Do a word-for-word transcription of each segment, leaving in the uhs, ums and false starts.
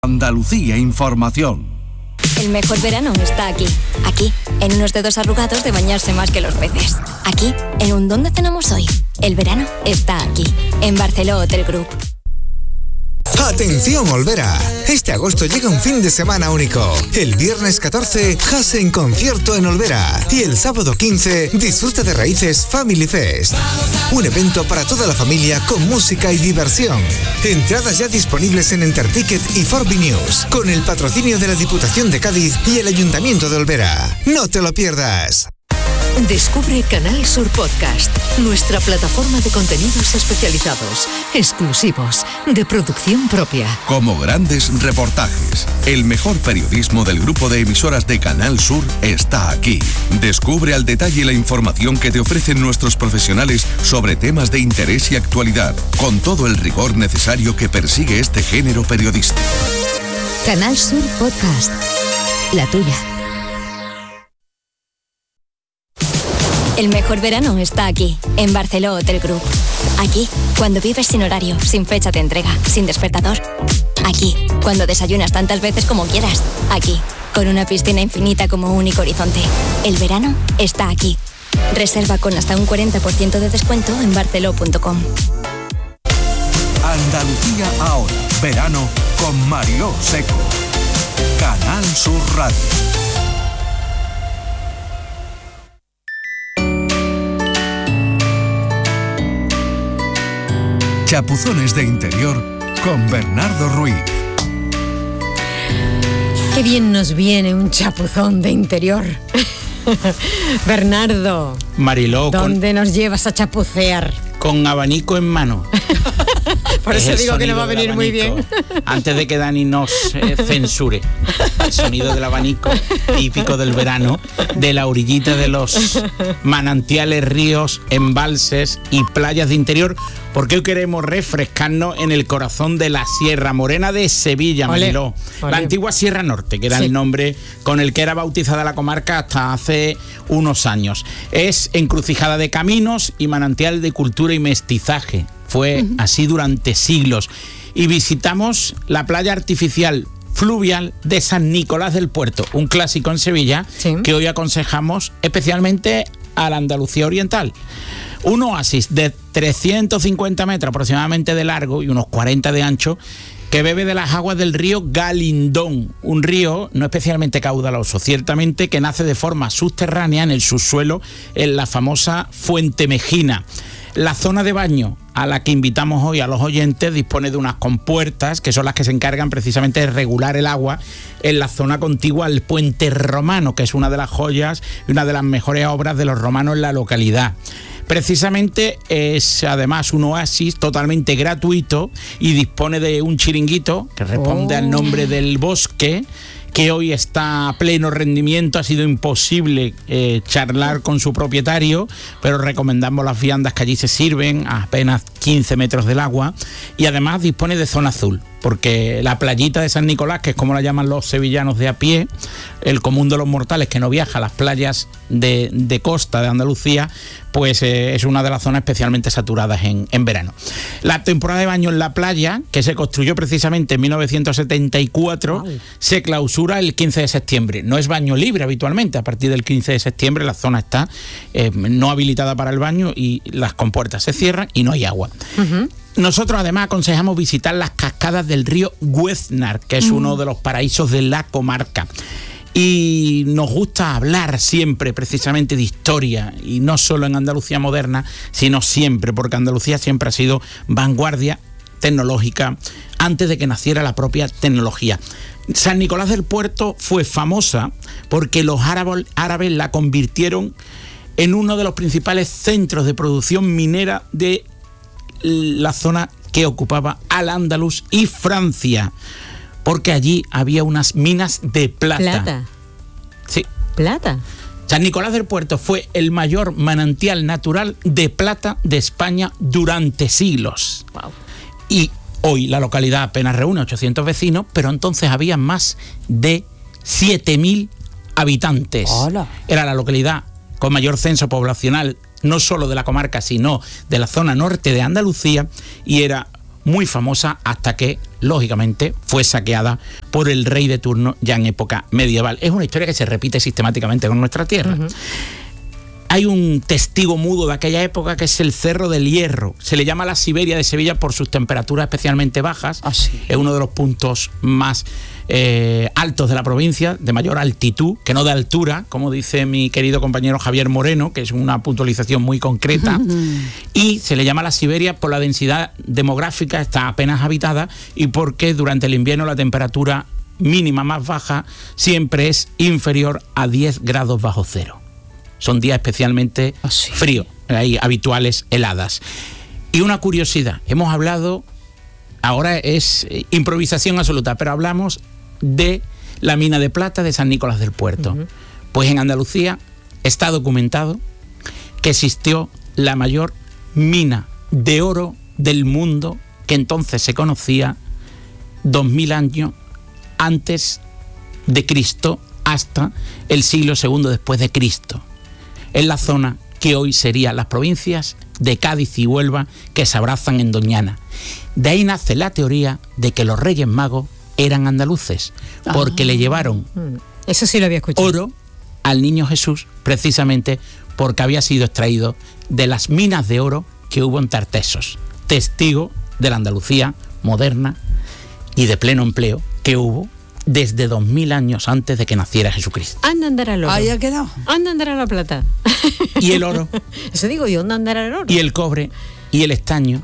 Andalucía Información. El mejor verano está aquí. Aquí, en unos dedos arrugados de bañarse más que los peces. Aquí, en un ¿dónde cenamos hoy? El verano está aquí. En Barceló Hotel Group. ¡Atención, Olvera! Este agosto llega un fin de semana único. El viernes catorce, Jase en concierto en Olvera. Y el sábado quince, disfruta de Raíces Family Fest. Un evento para toda la familia con música y diversión. Entradas ya disponibles en Enterticket y Forbi News, con el patrocinio de la Diputación de Cádiz y el Ayuntamiento de Olvera. ¡No te lo pierdas! Descubre Canal Sur Podcast, nuestra plataforma de contenidos especializados, exclusivos, de producción propia. Como grandes reportajes, el mejor periodismo del grupo de emisoras de Canal Sur está aquí. Descubre al detalle la información que te ofrecen nuestros profesionales sobre temas de interés y actualidad, con todo el rigor necesario que persigue este género periodístico. Canal Sur Podcast, la tuya. El mejor verano está aquí, en Barceló Hotel Group. Aquí, cuando vives sin horario, sin fecha de entrega, sin despertador. Aquí, cuando desayunas tantas veces como quieras. Aquí, con una piscina infinita como único horizonte. El verano está aquí. Reserva con hasta un cuarenta por ciento de descuento en barceló punto com. Andalucía ahora, verano con Mariló Seco. Canal Sur Radio. Chapuzones de interior con Bernardo Ruiz. Qué bien nos viene un chapuzón de interior. Bernardo. Mariló. ¿Dónde con, nos llevas a chapucear? Con abanico en mano. Por eso digo que no va a venir muy bien. Antes de que Dani nos eh, censure. El sonido del abanico, típico del verano, de la orillita de los manantiales, ríos, embalses y playas de interior, porque hoy queremos refrescarnos en el corazón de la Sierra Morena de Sevilla, Mariló. La antigua Sierra Norte, que era sí. el nombre con el que era bautizada la comarca hasta hace unos años. Es encrucijada de caminos y manantial de cultura y mestizaje. Fue uh-huh. así durante siglos. Y visitamos la playa artificial fluvial de San Nicolás del Puerto, un clásico en Sevilla, sí. que hoy aconsejamos especialmente a la Andalucía oriental. Un oasis de trescientos cincuenta metros aproximadamente de largo y unos cuarenta de ancho, que bebe de las aguas del río Galindón, un río no especialmente caudaloso, ciertamente, que nace de forma subterránea en el subsuelo, en la famosa Fuente Mejina. La zona de baño a la que invitamos hoy a los oyentes dispone de unas compuertas que son las que se encargan precisamente de regular el agua en la zona contigua al Puente Romano, que es una de las joyas y una de las mejores obras de los romanos en la localidad. Precisamente es además un oasis totalmente gratuito y dispone de un chiringuito que responde oh. al nombre del bosque, que hoy está a pleno rendimiento. Ha sido imposible eh, charlar con su propietario, pero recomendamos las viandas que allí se sirven a apenas quince metros del agua, y además dispone de zona azul, porque la playita de San Nicolás, que es como la llaman los sevillanos de a pie, el común de los mortales que no viaja a las playas de, de costa de Andalucía, pues eh, es una de las zonas especialmente saturadas en, en verano. La temporada de baño en la playa, que se construyó precisamente en mil novecientos setenta y cuatro, wow. se clausura el quince de septiembre. No es baño libre habitualmente. A partir del quince de septiembre la zona está eh, no habilitada para el baño y las compuertas se cierran y no hay agua. Uh-huh. Nosotros además aconsejamos visitar las cascadas del río Güeznar, que es uh-huh. uno de los paraísos de la comarca. Y nos gusta hablar siempre precisamente de historia, y no solo en Andalucía moderna, sino siempre, porque Andalucía siempre ha sido vanguardia tecnológica antes de que naciera la propia tecnología. San Nicolás del Puerto fue famosa porque los árabes, árabes la convirtieron en uno de los principales centros de producción minera de la zona que ocupaba Al-Ándalus y Francia, porque allí había unas minas de plata. ¿Plata? Sí. ¿Plata? San Nicolás del Puerto fue el mayor manantial natural de plata de España durante siglos. Wow. Y hoy la localidad apenas reúne ochocientos vecinos, pero entonces había más de siete mil habitantes. Hola. Era la localidad con mayor censo poblacional, no solo de la comarca, sino de la zona norte de Andalucía, y era muy famosa hasta que, lógicamente, fue saqueada por el rey de turno ya en época medieval. Es una historia que se repite sistemáticamente con nuestra tierra. Uh-huh. Hay un testigo mudo de aquella época que es el Cerro del Hierro. Se le llama la Siberia de Sevilla por sus temperaturas especialmente bajas. Ah, sí. Es uno de los puntos más eh, altos de la provincia, de mayor altitud, que no de altura, como dice mi querido compañero Javier Moreno, que es una puntualización muy concreta. Y se le llama la Siberia por la densidad demográfica, está apenas habitada, y porque durante el invierno la temperatura mínima más baja siempre es inferior a diez grados bajo cero. Son días especialmente oh, sí. fríos, hay habituales heladas. Y una curiosidad, hemos hablado, ahora es improvisación absoluta, pero hablamos de la mina de plata de San Nicolás del Puerto. Uh-huh. Pues en Andalucía está documentado que existió la mayor mina de oro del mundo, que entonces se conocía dos mil años antes de Cristo hasta el siglo segundo después de Cristo, en la zona que hoy serían las provincias de Cádiz y Huelva, que se abrazan en Doñana. De ahí nace la teoría de que los Reyes Magos eran andaluces, porque ah, le llevaron eso sí lo había escuchado. oro al niño Jesús, precisamente porque había sido extraído de las minas de oro que hubo en Tartesos, testigo de la Andalucía moderna y de pleno empleo que hubo desde dos mil años antes de que naciera Jesucristo. Anda a andar al oro. Ahí ha quedado. Anda a andar a la plata. Y el oro. Eso digo yo, anda a andar al oro. Y el cobre, y el estaño,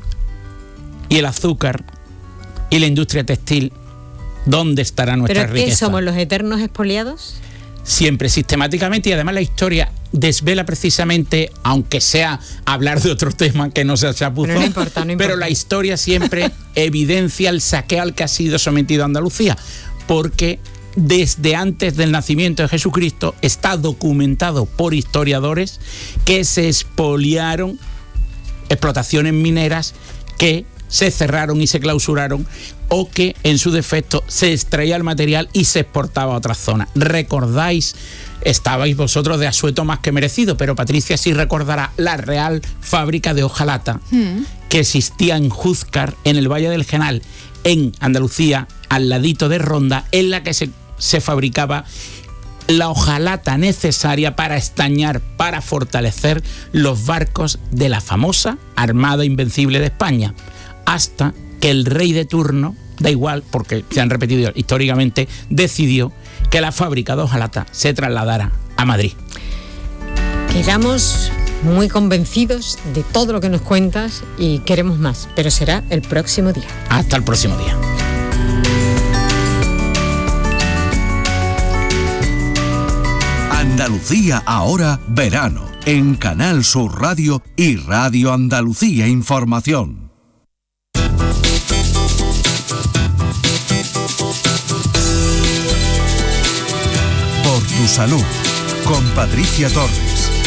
y el azúcar, y la industria textil. ¿Dónde estará nuestra riqueza? riqueza? ¿Pero qué, somos los eternos expoliados? Siempre, sistemáticamente, y además la historia desvela precisamente, aunque sea hablar de otro tema que no sea chapuzón, pero, no importa, no importa. Pero la historia siempre evidencia el saqueo al que ha sido sometido Andalucía, porque desde antes del nacimiento de Jesucristo está documentado por historiadores que se expoliaron explotaciones mineras que se cerraron y se clausuraron, o que en su defecto se extraía el material y se exportaba a otras zonas. ¿Recordáis? Estabais vosotros de asueto más que merecido, pero Patricia sí recordará la Real Fábrica de Hojalata mm. que existía en Júzcar, en el Valle del Genal, en Andalucía, al ladito de Ronda, en la que se, se fabricaba la hojalata necesaria para estañar, para fortalecer los barcos de la famosa Armada Invencible de España, hasta que el rey de turno, da igual porque se han repetido históricamente, decidió que la fábrica de hojalata se trasladara a Madrid. Quedamos muy convencidos de todo lo que nos cuentas y queremos más, pero será el próximo día. Hasta el próximo día. Andalucía ahora verano, en Canal Sur Radio y Radio Andalucía Información. Por tu salud, con Patricia Torres.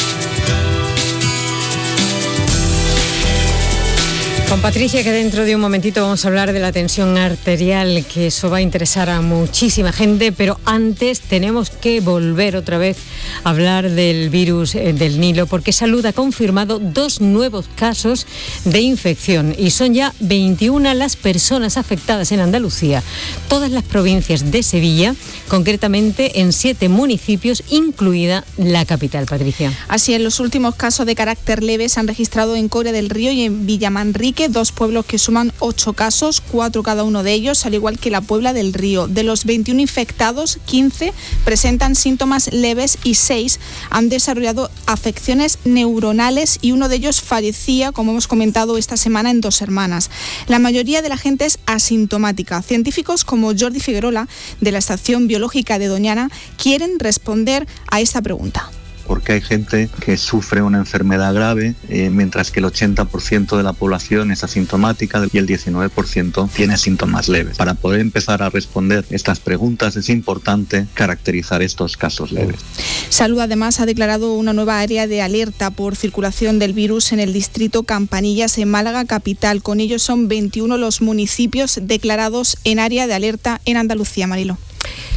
Con Patricia, que dentro de un momentito vamos a hablar de la tensión arterial, que eso va a interesar a muchísima gente, pero antes tenemos que volver otra vez a hablar del virus del Nilo, porque Salud ha confirmado dos nuevos casos de infección y son ya veintiuna las personas afectadas en Andalucía, todas las provincias de Sevilla, concretamente en siete municipios, incluida la capital, Patricia. Así es, los últimos casos de carácter leve se han registrado en Coria del Río y en Villamanrique, dos pueblos que suman ocho casos, cuatro cada uno de ellos, al igual que la Puebla del Río. De los veintiuno infectados, quince presentan síntomas leves y seis han desarrollado afecciones neuronales y uno de ellos fallecía, como hemos comentado esta semana, en Dos Hermanas. La mayoría de la gente es asintomática. Científicos como Jordi Figuerola, de la Estación Biológica de Doñana, quieren responder a esta pregunta. Porque hay gente que sufre una enfermedad grave, eh, mientras que el ochenta por ciento de la población es asintomática y el diecinueve por ciento tiene síntomas leves. Para poder empezar a responder estas preguntas es importante caracterizar estos casos leves. Salud además ha declarado una nueva área de alerta por circulación del virus en el distrito Campanillas, en Málaga capital. Con ello son veintiuno los municipios declarados en área de alerta en Andalucía, Marilo.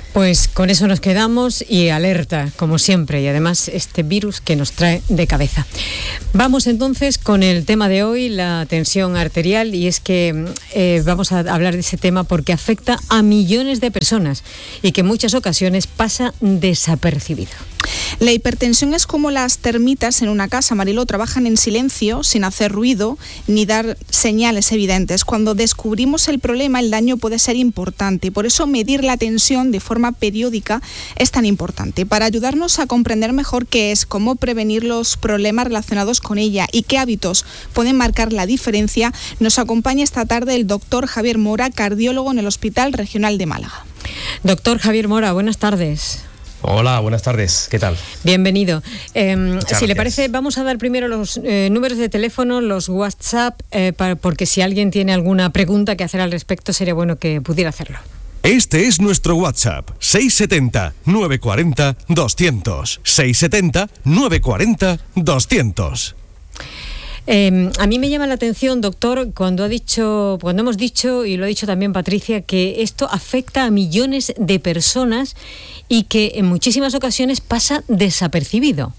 Pues con eso nos quedamos y alerta, como siempre, y además este virus que nos trae de cabeza. Vamos entonces con el tema de hoy, la tensión arterial, y es que eh, vamos a hablar de ese tema porque afecta a millones de personas y que en muchas ocasiones pasa desapercibido. La hipertensión es como las termitas en una casa, Mariló, trabajan en silencio, sin hacer ruido, ni dar señales evidentes. Cuando descubrimos el problema, el daño puede ser importante. Por eso medir la tensión de forma periódica es tan importante, para ayudarnos a comprender mejor qué es, cómo prevenir los problemas relacionados con ella y qué hábitos pueden marcar la diferencia. Nos acompaña esta tarde el doctor Javier Mora, cardiólogo en el Hospital Regional de Málaga. Doctor Javier Mora, buenas tardes. Hola, buenas tardes, ¿qué tal? Bienvenido. Eh, si le parece, vamos a dar primero los eh, números de teléfono, los WhatsApp, eh, para, porque si alguien tiene alguna pregunta que hacer al respecto, sería bueno que pudiera hacerlo. Este es nuestro WhatsApp, seis siete cero, nueve cuatro cero, doscientos. seis siete cero, nueve cuatro cero, doscientos. Eh, a mí me llama la atención, doctor, cuando ha dicho, cuando hemos dicho, y lo ha dicho también Patricia, que esto afecta a millones de personas y que en muchísimas ocasiones pasa desapercibido.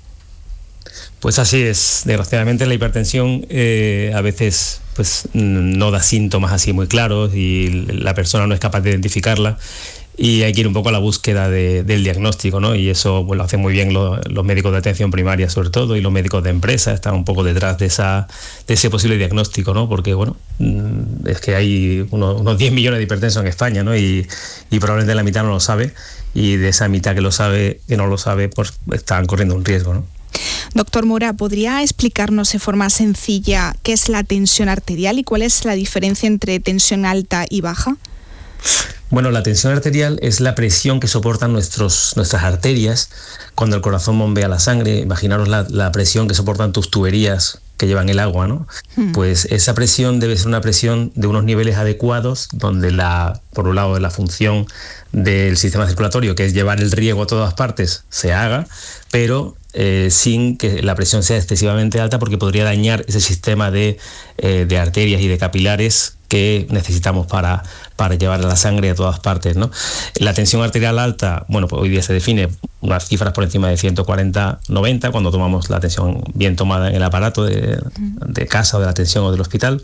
Pues así es, desgraciadamente la hipertensión eh, a veces pues no da síntomas así muy claros y la persona no es capaz de identificarla. Y hay que ir un poco a la búsqueda de, del diagnóstico, ¿no? Y eso pues, lo hacen muy bien los, los médicos de atención primaria, sobre todo, y los médicos de empresa están un poco detrás de esa de ese posible diagnóstico, ¿no? Porque, bueno, es que hay unos, unos diez millones de hipertensos en España, ¿no? Y, y probablemente la mitad no lo sabe, y de esa mitad que lo sabe, que no lo sabe, pues están corriendo un riesgo, ¿no? Doctor Mora, ¿podría explicarnos de forma sencilla qué es la tensión arterial y cuál es la diferencia entre tensión alta y baja? Bueno, la tensión arterial es la presión que soportan nuestros, nuestras arterias cuando el corazón bombea la sangre. Imaginaros la, la presión que soportan tus tuberías que llevan el agua, ¿no? Hmm. Pues esa presión debe ser una presión de unos niveles adecuados, donde la, por un lado, la función del sistema circulatorio, que es llevar el riego a todas partes, se haga, pero eh, sin que la presión sea excesivamente alta, porque podría dañar ese sistema de, eh, de arterias y de capilares que necesitamos para, para llevar la sangre a todas partes, ¿no? La tensión arterial alta, bueno, pues hoy día se define unas cifras por encima de ciento cuarenta noventa cuando tomamos la tensión bien tomada en el aparato de, de casa o de la atención o del hospital,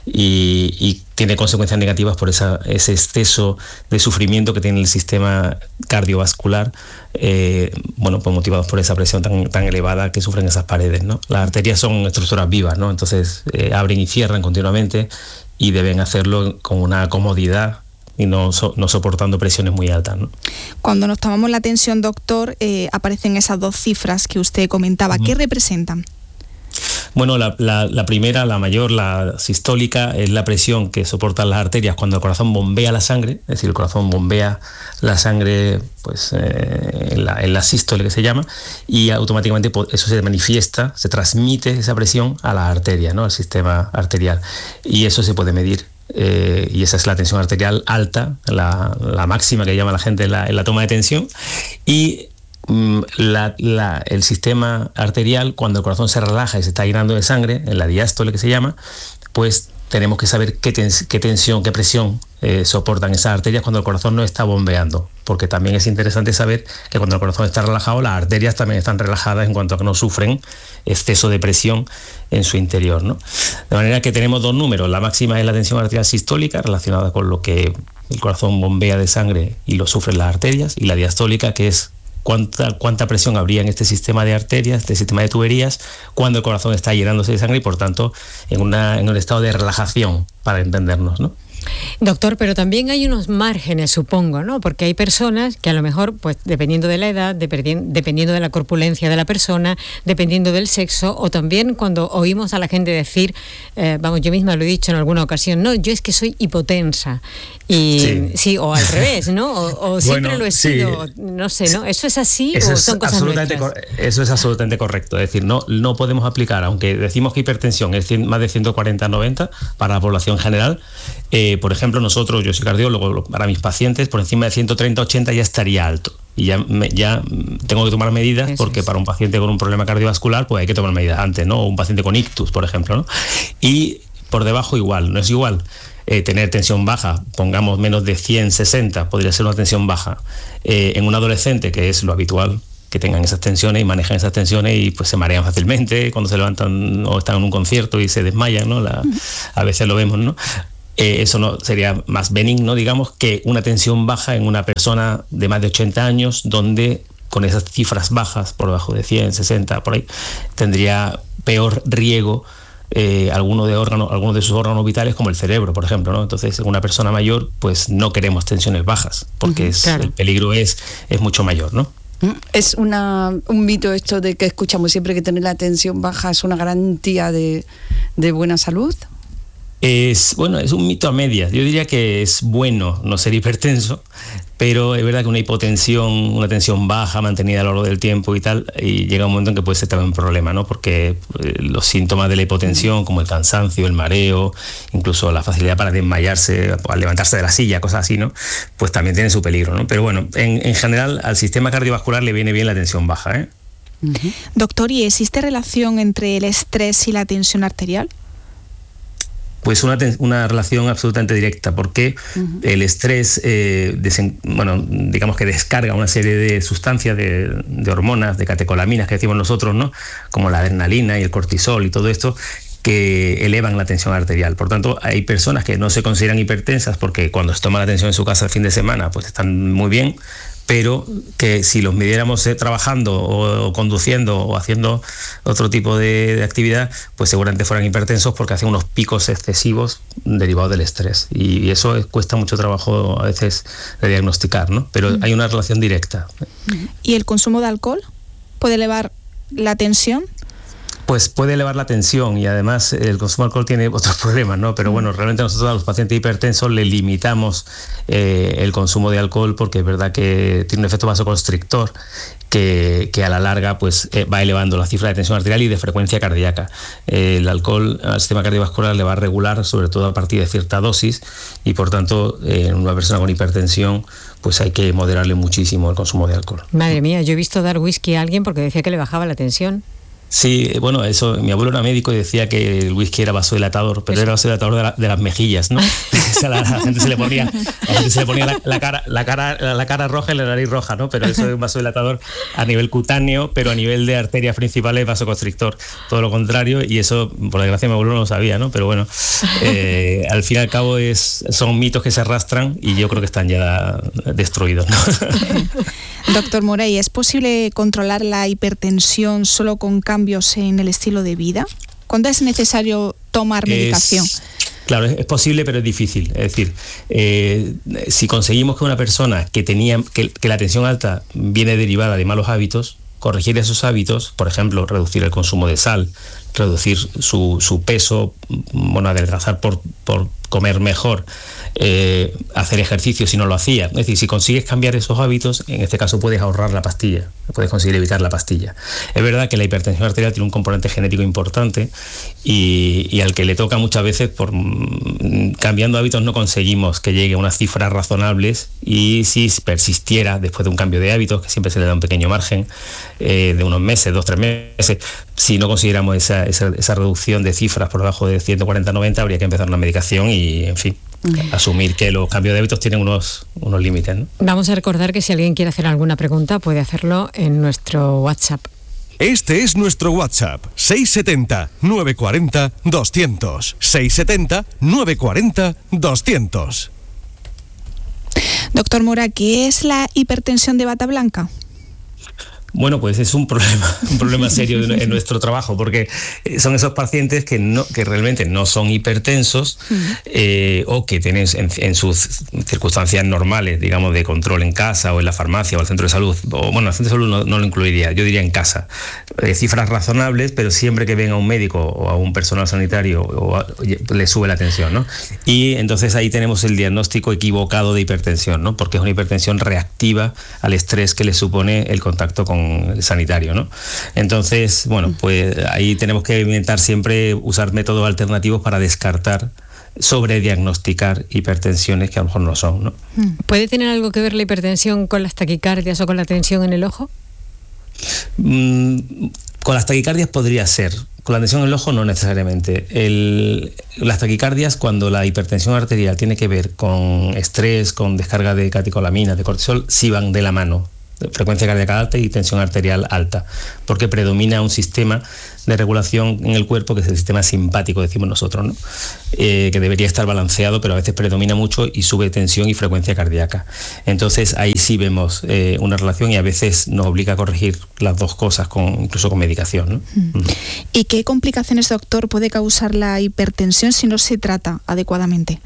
y, y tiene consecuencias negativas por esa, ese exceso de sufrimiento que tiene el sistema cardiovascular, eh, bueno, pues motivados por esa presión tan, tan elevada que sufren esas paredes, ¿no? Las arterias son estructuras vivas, ¿no? Entonces eh, abren y cierran continuamente, y deben hacerlo con una comodidad y no, so, no soportando presiones muy altas, ¿no? Cuando nos tomamos la tensión, doctor, eh, aparecen esas dos cifras que usted comentaba. Uh-huh. ¿Qué representan? Bueno, la, la, la primera, la mayor, la sistólica, es la presión que soportan las arterias cuando el corazón bombea la sangre, es decir, el corazón bombea la sangre pues, eh, en, la, en la sístole, que se llama, y automáticamente eso se manifiesta, se transmite esa presión a las arterias, ¿no? Al sistema arterial, y eso se puede medir. Eh, y esa es la tensión arterial alta, la, la máxima que llama la gente en la, en la toma de tensión. Y La, la, el sistema arterial, cuando el corazón se relaja y se está llenando de sangre, en la diástole que se llama, pues tenemos que saber qué, tens, qué tensión, qué presión eh, soportan esas arterias cuando el corazón no está bombeando, porque también es interesante saber que cuando el corazón está relajado, las arterias también están relajadas en cuanto a que no sufren exceso de presión en su interior, ¿no? De manera que tenemos dos números. La máxima es la tensión arterial sistólica, relacionada con lo que el corazón bombea de sangre y lo sufren las arterias, y la diastólica, que es Cuánta, cuánta presión habría en este sistema de arterias, este sistema de tuberías, cuando el corazón está llenándose de sangre y, por tanto, en, una, en un estado de relajación, para entendernos, ¿no? Doctor, pero también hay unos márgenes, supongo, ¿no? Porque hay personas que a lo mejor, pues dependiendo de la edad, dependiendo de la corpulencia de la persona, dependiendo del sexo, o también cuando oímos a la gente decir, eh, vamos, yo misma lo he dicho en alguna ocasión, no, yo es que soy hipotensa. Y sí, sí o al revés, ¿no? O, o siempre bueno, lo he sido, sí. No sé, ¿no? ¿Eso es así eso o son es cosas nuestras? Cor- eso es absolutamente correcto. Es decir, no, no podemos aplicar, aunque decimos que hipertensión es más de ciento cuarenta noventa para la población general, eh, por ejemplo, nosotros, yo soy cardiólogo, para mis pacientes por encima de ciento treinta ochenta ya estaría alto. Y ya, me, ya tengo que tomar medidas, eso porque es. Para un paciente con un problema cardiovascular pues hay que tomar medidas antes, ¿no? O un paciente con ictus, por ejemplo, ¿no? Y por debajo igual, no es igual. eh, tener tensión baja, pongamos menos de cien sesenta, podría ser una tensión baja. Eh, en un adolescente, que es lo habitual, que tengan esas tensiones y manejan esas tensiones y pues se marean fácilmente cuando se levantan o están en un concierto y se desmayan, ¿no? La, a veces lo vemos, ¿no? Eh, eso no sería más benigno, digamos, que una tensión baja en una persona de más de ochenta años, donde con esas cifras bajas, por debajo de cien, sesenta, por ahí, tendría peor riego eh, alguno de órganos, algunos de sus órganos vitales, como el cerebro, por ejemplo, ¿no? Entonces, en una persona mayor, pues no queremos tensiones bajas, porque uh-huh, es, claro. el peligro es, es mucho mayor, ¿no? Es una, un mito esto de que escuchamos siempre, que tener la tensión baja es una garantía de, de buena salud. Es, bueno, es un mito a medias. Yo diría que es bueno no ser hipertenso, pero es verdad que una hipotensión, una tensión baja mantenida a lo largo del tiempo y tal, y llega un momento en que puede ser también un problema, ¿no? Porque eh, los síntomas de la hipotensión, como el cansancio, el mareo, incluso la facilidad para desmayarse al levantarse de la silla, cosas así, ¿no? Pues también tiene su peligro, ¿no? Pero bueno, en, en general al sistema cardiovascular le viene bien la tensión baja, ¿eh? Uh-huh. Doctor, ¿y existe relación entre el estrés y la tensión arterial? Pues una, una relación absolutamente directa, porque uh-huh. el estrés, eh, desen, bueno, digamos que descarga una serie de sustancias, de, de hormonas, de catecolaminas que decimos nosotros, ¿no? Como la adrenalina y el cortisol y todo esto, que elevan la tensión arterial. Por tanto, hay personas que no se consideran hipertensas porque cuando se toma la tensión en su casa el fin de semana, pues están muy bien, pero que si los midiéramos eh, trabajando o, o conduciendo o haciendo otro tipo de, de actividad, pues seguramente fueran hipertensos porque hacen unos picos excesivos derivados del estrés. Y, y eso es, cuesta mucho trabajo a veces de diagnosticar, ¿no? Pero mm. hay una relación directa. ¿Y el consumo de alcohol puede elevar la tensión? Pues puede elevar la tensión y además el consumo de alcohol tiene otros problemas, ¿no? Pero bueno, realmente nosotros a los pacientes hipertensos le limitamos eh, el consumo de alcohol porque es verdad que tiene un efecto vasoconstrictor que, que a la larga pues eh, va elevando la cifra de tensión arterial y de frecuencia cardíaca. Eh, el alcohol al sistema cardiovascular le va a regular sobre todo a partir de cierta dosis y por tanto eh, en una persona con hipertensión pues hay que moderarle muchísimo el consumo de alcohol. Madre mía, yo he visto dar whisky a alguien porque decía que le bajaba la tensión. Sí, bueno, eso, mi abuelo era médico y decía que el whisky era vasodilatador, pero eso. Era vasodilatador de, la, de las mejillas, ¿no? O sea, la, la gente se le ponía, la, gente se le ponía la, la, cara, la, cara, la cara roja y la nariz roja, ¿no? Pero eso es un vasodilatador a nivel cutáneo, pero a nivel de arterias principales vasoconstrictor, todo lo contrario, y eso, por desgracia, mi abuelo no lo sabía, ¿no? Pero bueno, eh, al fin y al cabo es, son mitos que se arrastran y yo creo que están ya destruidos, ¿no? Doctor Morey, ¿es posible controlar la hipertensión solo con cambios en el estilo de vida? ¿Cuándo es necesario tomar medicación? Es, claro, es, es posible, pero es difícil. Es decir, eh, si conseguimos que una persona que tenía que, que la tensión alta viene derivada de malos hábitos, corregir esos hábitos, por ejemplo, reducir el consumo de sal, reducir su, su peso, bueno, adelgazar por, por comer mejor, eh, hacer ejercicio si no lo hacía. Es decir, si consigues cambiar esos hábitos, en este caso puedes ahorrar la pastilla, puedes conseguir evitar la pastilla. Es verdad que la hipertensión arterial tiene un componente genético importante y, y al que le toca muchas veces, por cambiando hábitos no conseguimos que llegue a unas cifras razonables, y si persistiera después de un cambio de hábitos, que siempre se le da un pequeño margen, eh, de unos meses, dos, tres meses, si no consiguiéramos esa, esa, esa reducción de cifras por debajo de ciento cuarenta a noventa, habría que empezar una medicación y, en fin, asumir que los cambios de hábitos tienen unos, unos límites, ¿no? Vamos a recordar que si alguien quiere hacer alguna pregunta puede hacerlo en nuestro WhatsApp. Este es nuestro WhatsApp, seis siete cero, nueve cuatro cero, doscientos. seis siete cero, nueve cuatro cero, doscientos. Doctor Mora, ¿qué es la hipertensión de bata blanca? Bueno, pues es un problema, un problema serio en nuestro trabajo, porque son esos pacientes que no, que realmente no son hipertensos, uh-huh. eh, o que tienen en, en sus circunstancias normales, digamos, de control en casa o en la farmacia o el centro de salud, o bueno, el centro de salud no, no lo incluiría, yo diría en casa, eh, cifras razonables, pero siempre que venga un médico o a un personal sanitario o a, le sube la tensión, ¿no? Y entonces ahí tenemos el diagnóstico equivocado de hipertensión, ¿no? Porque es una hipertensión reactiva al estrés que le supone el contacto con sanitario, ¿no? Entonces, bueno, pues ahí tenemos que intentar siempre usar métodos alternativos para descartar, sobrediagnosticar hipertensiones que a lo mejor no son, ¿no? ¿Puede tener algo que ver la hipertensión con las taquicardias o con la tensión en el ojo? Mm, Con las taquicardias podría ser, con la tensión en el ojo no necesariamente. El, las taquicardias, cuando la hipertensión arterial tiene que ver con estrés, con descarga de catecolaminas, de cortisol, sí van de la mano. Frecuencia cardíaca alta y tensión arterial alta, porque predomina un sistema de regulación en el cuerpo que es el sistema simpático, decimos nosotros, ¿no? Eh, que debería estar balanceado, pero a veces predomina mucho y sube tensión y frecuencia cardíaca. Entonces ahí sí vemos eh, una relación y a veces nos obliga a corregir las dos cosas, con, incluso con medicación, ¿no? Mm. ¿Y qué complicaciones, doctor, puede causar la hipertensión si no se trata adecuadamente?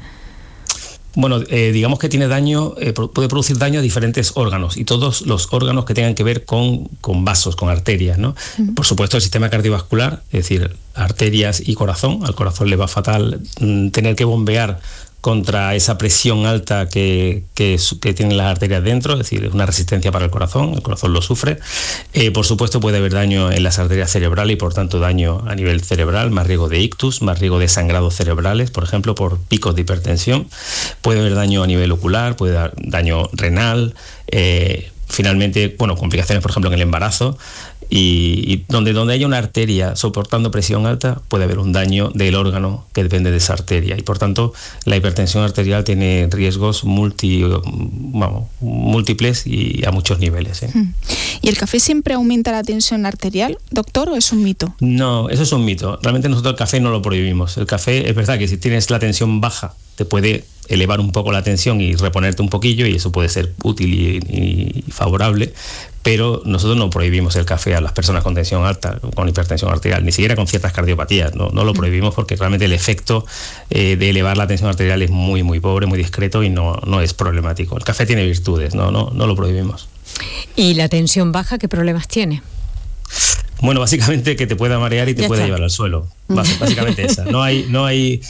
Bueno, eh, digamos que tiene daño, eh, puede producir daño a diferentes órganos y todos los órganos que tengan que ver con, con vasos, con arterias, ¿no? Uh-huh. Por supuesto, el sistema cardiovascular, es decir, arterias y corazón. Al corazón le va fatal mm, tener que bombear contra esa presión alta que, que, que tienen las arterias dentro, es decir, es una resistencia para el corazón, el corazón lo sufre. Eh, por supuesto puede haber daño en las arterias cerebrales y por tanto daño a nivel cerebral, más riesgo de ictus, más riesgo de sangrados cerebrales, por ejemplo, por picos de hipertensión. Puede haber daño a nivel ocular, puede dar daño renal, eh, finalmente, bueno, complicaciones, por ejemplo, en el embarazo. Y, y donde, donde haya una arteria soportando presión alta puede haber un daño del órgano que depende de esa arteria y por tanto la hipertensión arterial tiene riesgos multi, vamos, múltiples y a muchos niveles, ¿eh? ¿Y el café siempre aumenta la tensión arterial, doctor, o es un mito? No, eso es un mito. Realmente nosotros el café no lo prohibimos. El café es verdad que si tienes la tensión baja te puede elevar un poco la tensión y reponerte un poquillo y eso puede ser útil y, y favorable, pero nosotros no prohibimos el café a las personas con tensión alta, con hipertensión arterial, ni siquiera con ciertas cardiopatías, no, no lo prohibimos porque realmente el efecto eh, de elevar la tensión arterial es muy muy pobre, muy discreto y no, no es problemático. El café tiene virtudes, no, no, no lo prohibimos. ¿Y la tensión baja qué problemas tiene? Bueno, básicamente que te pueda marear y te ya pueda está. llevar al suelo. Básicamente esa. No hay, no hay.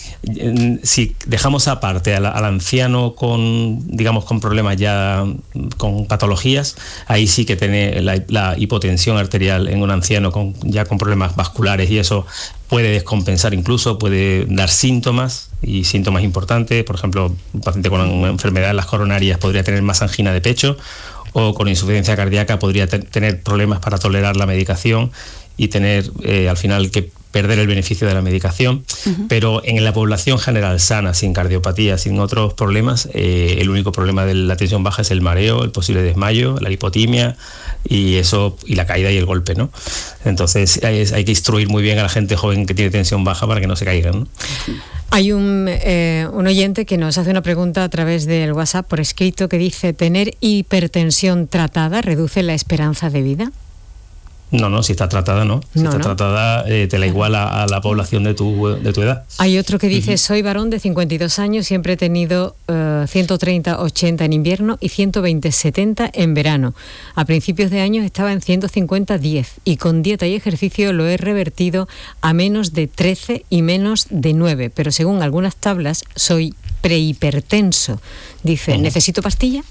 Si dejamos aparte al, al anciano con, digamos, con problemas ya, con patologías, ahí sí que tiene la, la hipotensión arterial en un anciano con, ya con problemas vasculares y eso puede descompensar incluso, puede dar síntomas y síntomas importantes. Por ejemplo, un paciente con una enfermedad en las coronarias podría tener más angina de pecho, o con insuficiencia cardíaca podría te- tener problemas para tolerar la medicación y tener eh, al final que perder el beneficio de la medicación, uh-huh. Pero en la población general sana, sin cardiopatía, sin otros problemas, eh, el único problema de la tensión baja es el mareo, el posible desmayo, la hipotimia y eso y la caída y el golpe, ¿no? Entonces hay, hay que instruir muy bien a la gente joven que tiene tensión baja para que no se caigan, ¿no? Hay un, eh, un oyente que nos hace una pregunta a través del WhatsApp por escrito que dice: ¿tener hipertensión tratada reduce la esperanza de vida? No, no, si está tratada, no. Si no, está no. tratada, eh, te la iguala a la población de tu, de tu edad. Hay otro que dice: uh-huh. soy varón de cincuenta y dos años, siempre he tenido uh, ciento treinta ochenta en invierno y ciento veinte setenta en verano. A principios de año estaba en ciento cincuenta diez y con dieta y ejercicio lo he revertido a menos de trece y menos de nueve, pero según algunas tablas soy prehipertenso. Dice, uh-huh. ¿necesito pastilla?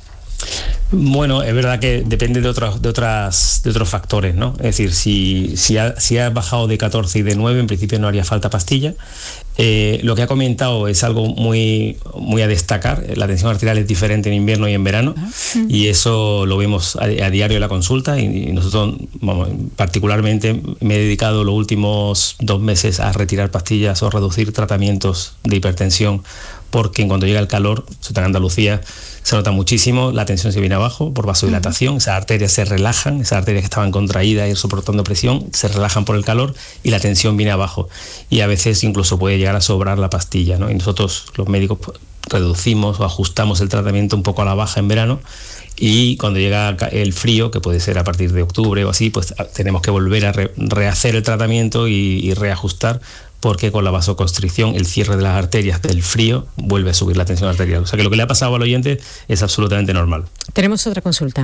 Bueno, es verdad que depende de otros de otras de otros factores, ¿no? Es decir, si si ha, si ha bajado de catorce y de nueve, en principio no haría falta pastilla. Eh, lo que ha comentado es algo muy muy a destacar. La tensión arterial es diferente en invierno y en verano, uh-huh. y eso lo vemos a, a diario en la consulta. Y, y nosotros, vamos, particularmente me he dedicado los últimos dos meses a retirar pastillas o reducir tratamientos de hipertensión, porque cuando llega el calor, sobre todo en Andalucía, se nota muchísimo, la tensión se viene abajo por vasodilatación, uh-huh. esas arterias se relajan, esas arterias que estaban contraídas y soportando presión, se relajan por el calor y la tensión viene abajo. Y a veces incluso puede llegar a sobrar la pastilla, ¿no? Y nosotros, los médicos, reducimos o ajustamos el tratamiento un poco a la baja en verano, y cuando llega el frío, que puede ser a partir de octubre o así, pues tenemos que volver a re- rehacer el tratamiento y, y reajustar, porque con la vasoconstricción, el cierre de las arterias del frío, vuelve a subir la tensión arterial. O sea que lo que le ha pasado al oyente es absolutamente normal. Tenemos otra consulta.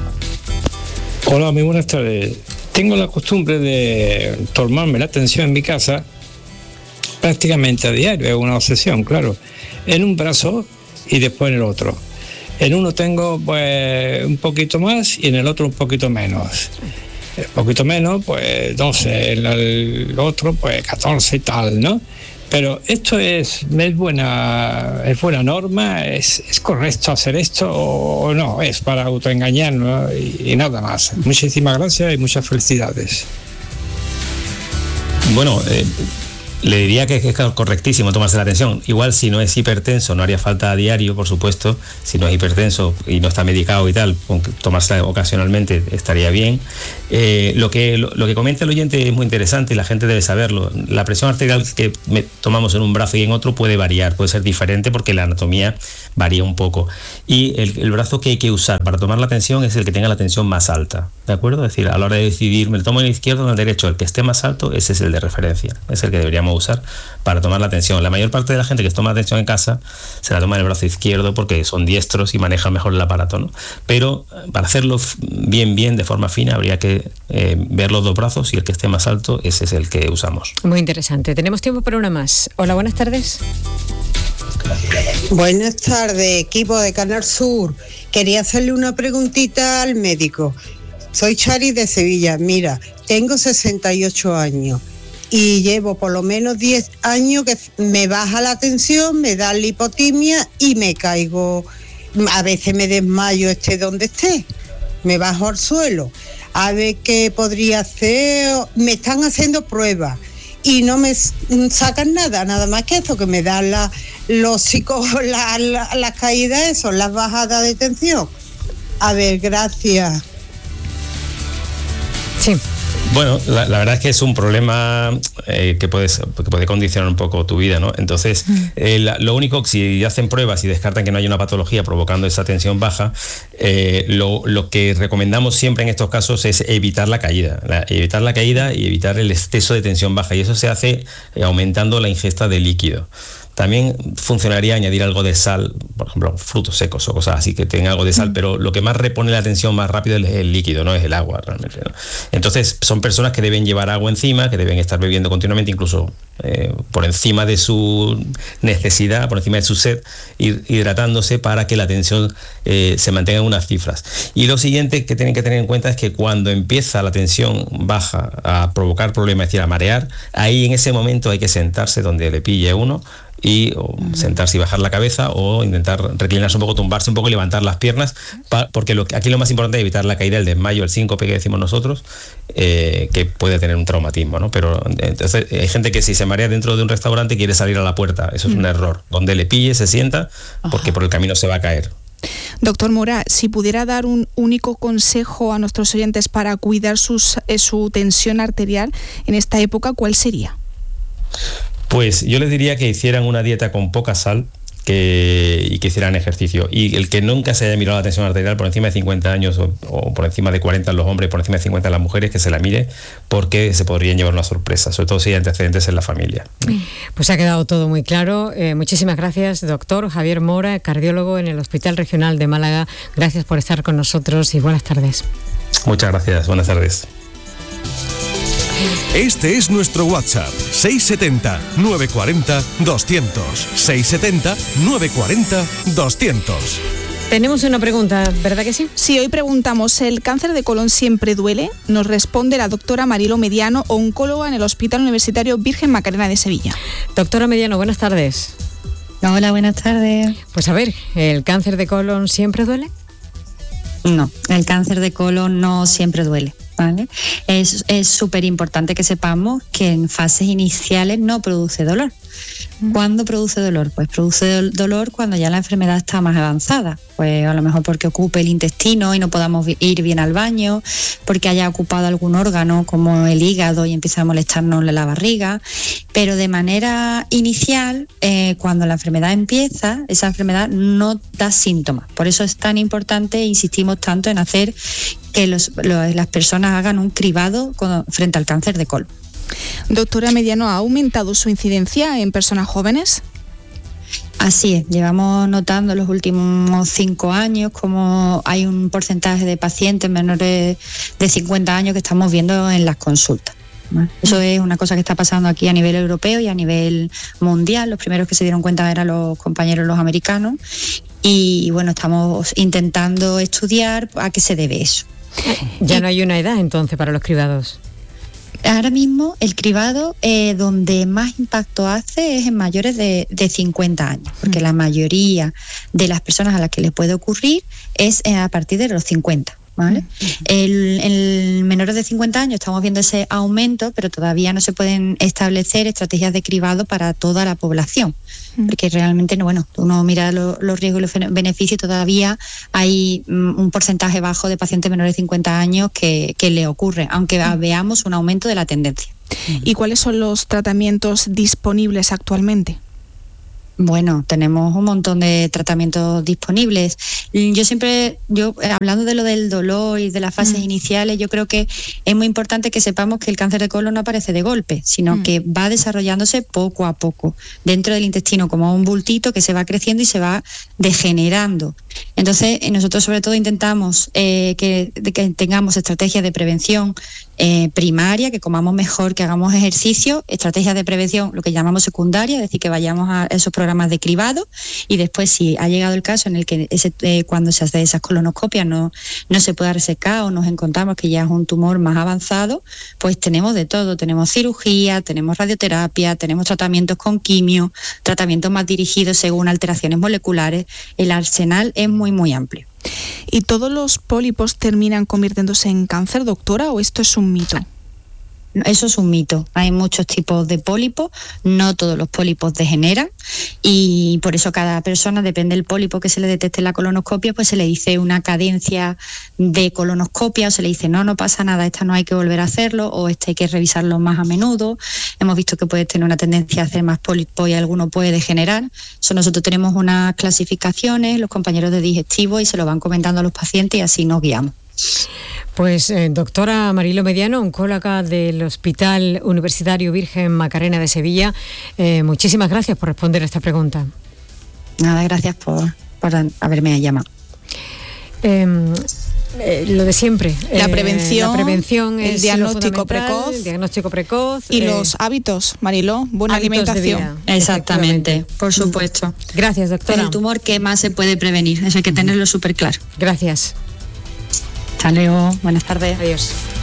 Hola, muy buenas tardes. Tengo la costumbre de tomarme la tensión en mi casa prácticamente a diario, es una obsesión, claro, en un brazo y después en el otro. En uno tengo pues un poquito más y en el otro un poquito menos. Un poquito menos, pues doce, en el otro, pues catorce y tal, ¿no? Pero esto es, es buena, es buena norma, es, es correcto hacer esto o no, es para autoengañarnos y, y nada más. Muchísimas gracias y muchas felicidades. Bueno, eh, le diría que es correctísimo tomarse la tensión. Igual si no es hipertenso, no haría falta a diario, por supuesto. Si no es hipertenso y no está medicado y tal, tomársela ocasionalmente estaría bien. Eh, lo, que, lo, lo que comenta el oyente es muy interesante y la gente debe saberlo. La presión arterial que me, tomamos en un brazo y en otro puede variar, puede ser diferente porque la anatomía varía un poco. Y el, el brazo que hay que usar para tomar la tensión es el que tenga la tensión más alta, ¿de acuerdo? Es decir, a la hora de decidir, me lo tomo en el izquierdo o en el derecho, el que esté más alto, ese es el de referencia, es el que deberíamos usar para tomar la tensión. La mayor parte de la gente que toma la tensión en casa se la toma en el brazo izquierdo porque son diestros y manejan mejor el aparato, ¿no? Pero para hacerlo bien, bien, de forma fina, habría que eh, ver los dos brazos y el que esté más alto, ese es el que usamos. Muy interesante. Tenemos tiempo para una más. Hola, buenas tardes. Buenas tardes, equipo de Canal Sur. Quería hacerle una preguntita al médico. Soy Chari de Sevilla. Mira, tengo sesenta y ocho años y llevo por lo menos diez años que me baja la tensión, me da lipotimia y me caigo. A veces me desmayo, esté donde esté, me bajo al suelo. A ver qué podría hacer. Me están haciendo pruebas y no me sacan nada, nada más que eso, que me dan la, los psicos, la, la, las caídas, eso, las bajadas de tensión. A ver, gracias. Sí. Bueno, la, la verdad es que es un problema eh, que, puedes, que puede condicionar un poco tu vida, ¿no? Entonces, eh, la, lo único, si hacen pruebas y descartan que no hay una patología provocando esa tensión baja, eh, lo, lo que recomendamos siempre en estos casos es evitar la caída, la, evitar la caída y evitar el exceso de tensión baja, y eso se hace eh, aumentando la ingesta de líquido. También funcionaría añadir algo de sal, por ejemplo, frutos secos o cosas así que tengan algo de sal, pero lo que más repone la tensión más rápido es el líquido, no es el agua realmente, ¿no? Entonces son personas que deben llevar agua encima, que deben estar bebiendo continuamente, incluso eh, por encima de su necesidad, por encima de su sed, ir hidratándose para que la tensión eh, se mantenga en unas cifras. Y lo siguiente que tienen que tener en cuenta es que cuando empieza la tensión baja a provocar problemas, es decir, a marear, ahí en ese momento hay que sentarse donde le pille uno y o sentarse y bajar la cabeza o intentar reclinarse un poco, tumbarse un poco y levantar las piernas, pa, porque lo, aquí lo más importante es evitar la caída, el desmayo, el síncope que decimos nosotros, eh, que puede tener un traumatismo, ¿no? Pero entonces hay gente que si se marea dentro de un restaurante quiere salir a la puerta, eso es mm. un error. Donde le pille se sienta porque Ajá. por el camino se va a caer. Doctor Mora, si pudiera dar un único consejo a nuestros oyentes para cuidar sus, eh, su tensión arterial en esta época, ¿cuál sería? Pues yo les diría que hicieran una dieta con poca sal que, y que hicieran ejercicio. Y el que nunca se haya mirado la tensión arterial por encima de cincuenta años o, o por encima de cuarenta en los hombres, por encima de cincuenta en las mujeres, que se la mire porque se podrían llevar una sorpresa, sobre todo si hay antecedentes en la familia. Pues ha quedado todo muy claro. Eh, muchísimas gracias, doctor Javier Mora, cardiólogo en el Hospital Regional de Málaga. Gracias por estar con nosotros y buenas tardes. Muchas gracias, buenas tardes. Este es nuestro WhatsApp, seis setenta, novecientos cuarenta, doscientos, seis setenta, novecientos cuarenta, doscientos. Tenemos una pregunta, ¿verdad que sí? Sí, hoy preguntamos, ¿el cáncer de colon siempre duele? Nos responde la doctora Marilo Mediano, oncóloga en el Hospital Universitario Virgen Macarena de Sevilla. Doctora Mediano, buenas tardes. Hola, buenas tardes. Pues a ver, ¿el cáncer de colon siempre duele? No, el cáncer de colon no siempre duele, ¿vale? Es súper importante que sepamos que en fases iniciales no produce dolor. ¿Cuándo produce dolor? Pues produce dolor cuando ya la enfermedad está más avanzada. Pues a lo mejor porque ocupe el intestino y no podamos ir bien al baño, porque haya ocupado algún órgano como el hígado y empieza a molestarnos la barriga. Pero de manera inicial, eh, cuando la enfermedad empieza, esa enfermedad no da síntomas. Por eso es tan importante, insistimos tanto en hacer que los, los, las personas hagan un cribado con, frente al cáncer de colon. Doctora Mediano, ¿ha aumentado su incidencia en personas jóvenes? Así es, llevamos notando los últimos cinco años como hay un porcentaje de pacientes menores de cincuenta años que estamos viendo en las consultas. Eso es una cosa que está pasando aquí a nivel europeo y a nivel mundial. Los primeros que se dieron cuenta eran los compañeros los americanos y bueno, estamos intentando estudiar a qué se debe eso. Ya no hay una edad entonces para los cribados. Ahora mismo el cribado eh, donde más impacto hace es en mayores de, de cincuenta años, porque mm. la mayoría de las personas a las que les puede ocurrir es eh, a partir de los cincuenta. ¿vale? El, el menores de cincuenta años estamos viendo ese aumento, pero todavía no se pueden establecer estrategias de cribado para toda la población, porque realmente, bueno, uno mira lo, los riesgos y los beneficios, todavía hay um, un porcentaje bajo de pacientes menores de cincuenta años que, que le ocurre, aunque veamos un aumento de la tendencia. ¿Y cuáles son los tratamientos disponibles actualmente? Bueno, tenemos un montón de tratamientos disponibles. Yo siempre, yo hablando de lo del dolor y de las fases mm. iniciales, yo creo que es muy importante que sepamos que el cáncer de colon no aparece de golpe, sino mm. que va desarrollándose poco a poco dentro del intestino, como un bultito que se va creciendo y se va degenerando. Entonces, nosotros sobre todo intentamos eh, que, que tengamos estrategias de prevención eh, primaria, que comamos mejor, que hagamos ejercicio, estrategias de prevención, lo que llamamos secundaria, es decir, que vayamos a esos programas de cribado, y después, si ha llegado el caso en el que ese, eh, cuando se hace esas colonoscopias no, no se pueda resecar o nos encontramos que ya es un tumor más avanzado, pues tenemos de todo, tenemos cirugía, tenemos radioterapia, tenemos tratamientos con quimio, tratamientos más dirigidos según alteraciones moleculares. El arsenal es muy, muy amplio. ¿Y todos los pólipos terminan convirtiéndose en cáncer, doctora, o esto es un mito? Eso es un mito. Hay muchos tipos de pólipos, no todos los pólipos degeneran, y por eso cada persona, depende del pólipo que se le detecte en la colonoscopia, pues se le dice una cadencia de colonoscopia, o se le dice no, no pasa nada, esta no hay que volver a hacerlo, o este hay que revisarlo más a menudo. Hemos visto que puede tener una tendencia a hacer más pólipos y alguno puede degenerar. Eso, nosotros tenemos unas clasificaciones, los compañeros de digestivo, y se lo van comentando a los pacientes y así nos guiamos. Pues eh, doctora Marilo Mediano, oncóloga del Hospital Universitario Virgen Macarena de Sevilla, eh, muchísimas gracias por responder a esta pregunta. Nada, gracias por, por haberme llamado. Eh, eh, lo de siempre. La eh, prevención, la prevención el es diagnóstico precoz. El diagnóstico precoz. Y eh, los hábitos, Mariló, buena hábitos alimentación. Exactamente, por supuesto. Gracias, doctora. El tumor que más se puede prevenir, eso hay que tenerlo súper claro. Gracias. Hasta luego, buenas tardes. Adiós.